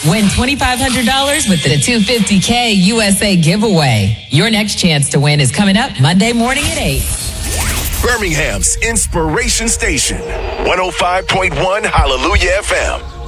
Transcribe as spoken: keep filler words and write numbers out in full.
Win twenty-five hundred dollars with the two hundred fifty K U S A giveaway. Your next chance to win is coming up Monday morning at eight. Birmingham's Inspiration Station, one oh five point one Hallelujah F M.